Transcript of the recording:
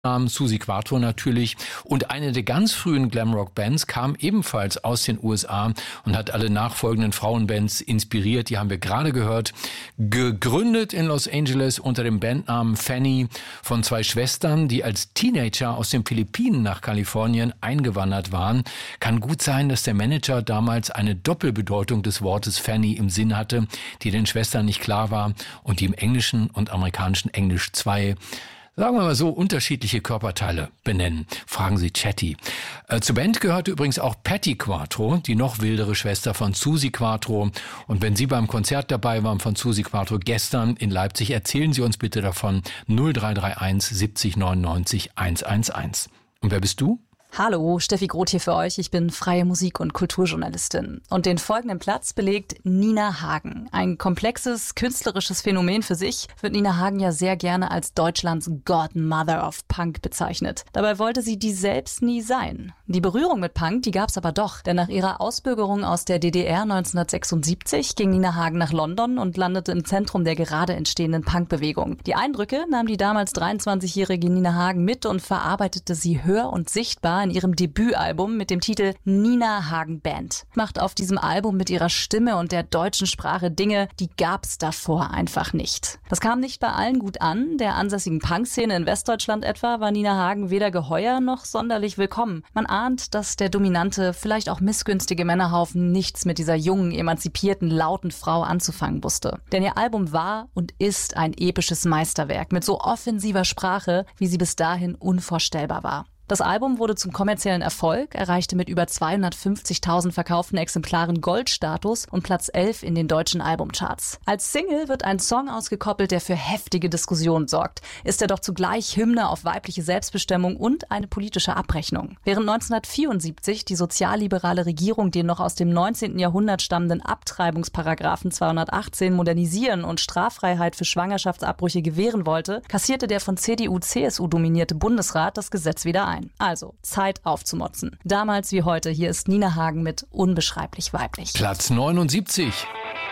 Suzi Quatro natürlich. Und eine der ganz frühen Glamrock-Bands kam ebenfalls aus den USA und hat alle nachfolgenden Frauenbands inspiriert. Die haben wir gerade gehört. Gegründet in Los Angeles unter dem Bandnamen Fanny von zwei Schwestern, die als Teenager aus den Philippinen nach Kalifornien eingewandert waren. Kann gut sein, dass der Manager damals eine Doppelbedeutung des Wortes Fanny im Sinn hatte, die den Schwestern nicht klar war und die im englischen und amerikanischen Englisch zwei, sagen wir mal so, unterschiedliche Körperteile benennen. Fragen Sie Chatty. Zur Band gehörte übrigens auch Patti Quatro, die noch wildere Schwester von Suzi Quatro. Und wenn Sie beim Konzert dabei waren von Suzi Quatro gestern in Leipzig, erzählen Sie uns bitte davon. 0331 70 99 111. Und wer bist du? Hallo, Steffi Groth hier für euch. Ich bin freie Musik- und Kulturjournalistin. Und den folgenden Platz belegt Nina Hagen. Ein komplexes, künstlerisches Phänomen für sich, wird Nina Hagen ja sehr gerne als Deutschlands Godmother of Punk bezeichnet. Dabei wollte sie die selbst nie sein. Die Berührung mit Punk, die gab's aber doch. Denn nach ihrer Ausbürgerung aus der DDR 1976 ging Nina Hagen nach London und landete im Zentrum der gerade entstehenden Punkbewegung. Die Eindrücke nahm die damals 23-jährige Nina Hagen mit und verarbeitete sie hör- und sichtbar in ihrem Debütalbum mit dem Titel Nina Hagen Band. Macht auf diesem Album mit ihrer Stimme und der deutschen Sprache Dinge, die gab's davor einfach nicht. Das kam nicht bei allen gut an. Der ansässigen Punkszene in Westdeutschland etwa war Nina Hagen weder geheuer noch sonderlich willkommen. Man ahnt, dass der dominante, vielleicht auch missgünstige Männerhaufen nichts mit dieser jungen, emanzipierten, lauten Frau anzufangen wusste. Denn ihr Album war und ist ein episches Meisterwerk mit so offensiver Sprache, wie sie bis dahin unvorstellbar war. Das Album wurde zum kommerziellen Erfolg, erreichte mit über 250.000 verkauften Exemplaren Goldstatus und Platz 11 in den deutschen Albumcharts. Als Single wird ein Song ausgekoppelt, der für heftige Diskussionen sorgt. Ist er doch zugleich Hymne auf weibliche Selbstbestimmung und eine politische Abrechnung. Während 1974 die sozialliberale Regierung den noch aus dem 19. Jahrhundert stammenden Abtreibungsparagraphen 218 modernisieren und Straffreiheit für Schwangerschaftsabbrüche gewähren wollte, kassierte der von CDU-CSU dominierte Bundesrat das Gesetz wieder ein. Also, Zeit aufzumotzen. Damals wie heute, hier ist Nina Hagen mit Unbeschreiblich weiblich. Platz 79.